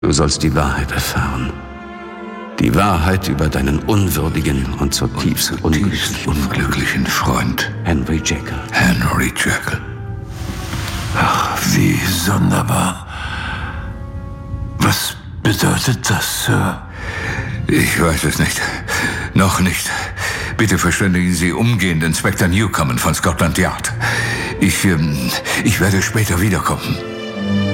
Du sollst die Wahrheit erfahren. Die Wahrheit über deinen unwürdigen und zutiefst unglücklichen Freund. Henry Jekyll. Henry Jekyll. Ach, wie sonderbar. Was bedeutet das, Sir? Ich weiß es nicht. Noch nicht. Bitte verständigen Sie umgehend Inspektor Newcomen von Scotland Yard. Ich werde später wiederkommen.